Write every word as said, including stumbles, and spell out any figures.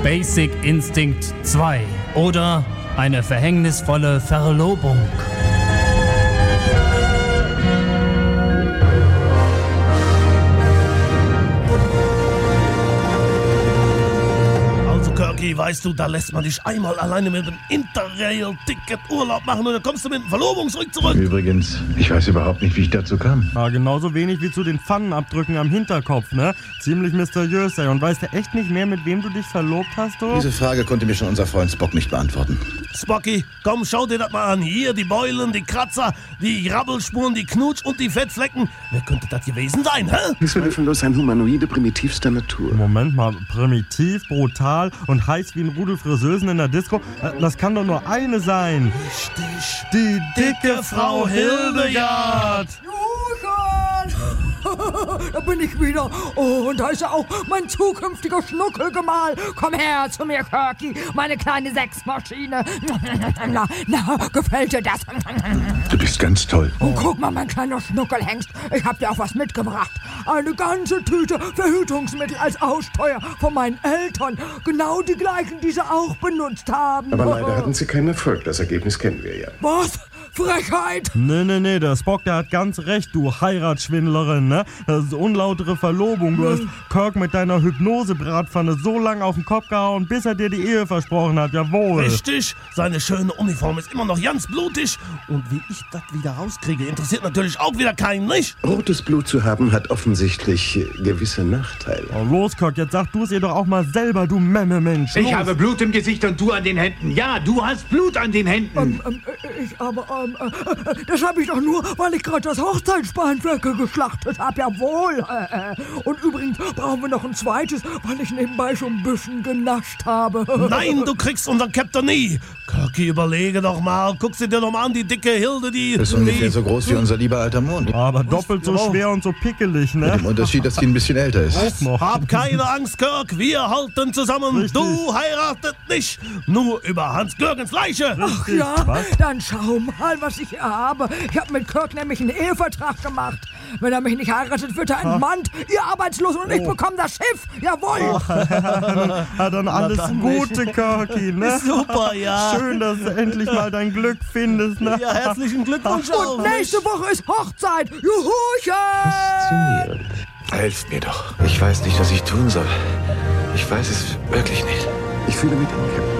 Basic Instinct zwei oder eine verhängnisvolle Verlobung. Kirky, weißt du, da lässt man dich einmal alleine mit dem Interrail-Ticket Urlaub machen und dann kommst du mit dem Verlobungsring zurück. Übrigens, ich weiß überhaupt nicht, wie ich dazu kam. Ja, genauso wenig wie zu den Pfannenabdrücken am Hinterkopf, ne? Ziemlich mysteriös, ey. Und weißt du echt nicht mehr, mit wem du dich verlobt hast, du? Diese Frage konnte mir schon unser Freund Spock nicht beantworten. Spocky, komm, schau dir das mal an. Hier die Beulen, die Kratzer, die Rabbelspuren, die Knutsch und die Fettflecken. Wer könnte das gewesen sein, hä? Zweifellos ein Humanoide primitivster Natur. Moment mal, primitiv, brutal und heiß wie ein Rudel Friseusen in der Disco? Das kann doch nur eine sein. Richtig. Die dicke Frau Hildegard. Da bin ich wieder. Oh, und da ist ja auch mein zukünftiger Schnuckelgemahl. Komm her zu mir, Kirky, meine kleine Sexmaschine. Na, na, gefällt dir das? Du bist ganz toll. Und guck mal, mein kleiner Schnuckelhengst, ich hab dir auch was mitgebracht. Eine ganze Tüte Verhütungsmittel als Austeuer von meinen Eltern. Genau die gleichen, die sie auch benutzt haben. Aber leider hatten sie keinen Erfolg. Das Ergebnis kennen wir ja. Was? Frechheit! Nee, nee, nee, der Spock, der hat ganz recht, du Heiratsschwindlerin, ne? Das ist unlautere Verlobung. Du hast Kirk mit deiner Hypnose-Bratpfanne so lange auf den Kopf gehauen, bis er dir die Ehe versprochen hat, jawohl. Richtig, seine schöne Uniform ist immer noch ganz blutig. Und wie ich das wieder rauskriege, interessiert natürlich auch wieder keinen, nicht? Rotes Blut zu haben, hat offensichtlich gewisse Nachteile. Oh, los, Kirk, jetzt sag du es ihr doch auch mal selber, du Memme-Mensch. Ich habe Blut im Gesicht und du an den Händen. Ja, du hast Blut an den Händen. Ähm, ähm, ich aber, ähm, äh, das habe ich doch nur, weil ich gerade das Hochzeitsspanferkel geschlachtet habe, jawohl. Äh, äh. Und übrigens brauchen wir noch ein zweites, weil ich nebenbei schon ein bisschen genascht habe. Nein, du kriegst unseren Captain nie. Kirky, überlege doch mal, guck sie dir doch mal an, die dicke Hilde, die... Das ist ungefähr so groß wie unser lieber alter Mond. Aber doppelt so schwer und so pickelig, ne? Mit dem Unterschied, dass die ein bisschen älter ist. Auch noch. Hab keine Angst, Kirk, wir halten zusammen. Richtig. Du heiratet nicht, nur über Hans-Görgens Leiche. Ach ja, Was? dann schau mal, was ich hier habe. Ich habe mit Kirk nämlich einen Ehevertrag gemacht. Wenn er mich nicht heiratet, wird er entmannt, ihr arbeitslos und ich bekomme das Schiff. Jawohl. Ja, dann alles Gute, Kirky, ne? Super, ja. Schön, dass du endlich mal dein Glück findest, ne? Ja, herzlichen Glückwunsch auch. Und nächste Woche ist Hochzeit. Juhuchen. Faszinierend. Helft mir doch. Ich weiß nicht, was ich tun soll. Ich weiß es wirklich nicht. Ich fühle mit Ihnen, Captain.